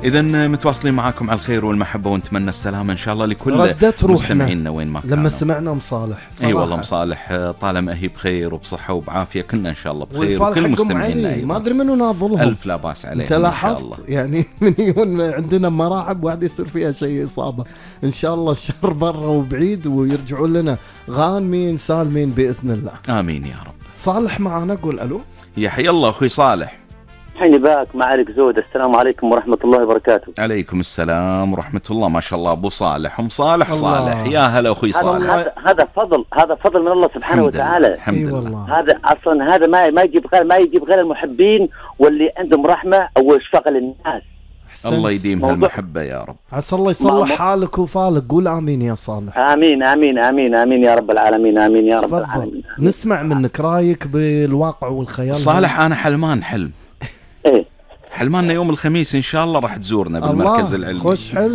إذا متواصلين معاكم على الخير والمحبة، ونتمنى السلامة إن شاء الله لكل مستمعينا وين ما كانوا. لما سمعنا أم صالح أي والله أم صالح طالما هي بخير وبصحة وبعافية، كنا إن شاء الله بخير، وكل مستمعينا أيضا. ما أدري منو ناظلهم. ألف لا بأس عليهم إن شاء الله. يعني من يوم عندنا مراحب واحد يصير فيها شيء إصابة، إن شاء الله الشر برا وبعيد ويرجعوا لنا غانمين سالمين بإذن الله. آمين يا رب. صالح معنا، قول ألو. يا حي الله أخوي صالح. حيني باك معك زود. السلام عليكم ورحمة الله وبركاته. عليكم السلام ورحمة الله. ما شاء الله أبو صالح أم صالح صالح. يا هلا أخوي صالح. هذا فضل من الله سبحانه وتعالى. الحمد لله. هذا أصلا هذا ما يجيب غير المحبين واللي عندهم رحمة وشفقة للناس. الله يديم هالمحبة يا رب. عسى الله يصلح حالك وفالك. قول آمين يا صالح. آمين آمين آمين آمين يا رب العالمين. آمين يا رب العالمين. نسمع منك رأيك بالواقع والخيال. صالح أنا حلمان حلم. إيه؟ حلماننا يوم الخميس إن شاء الله راح تزورنا بالمركز العلمي. خوش حلم.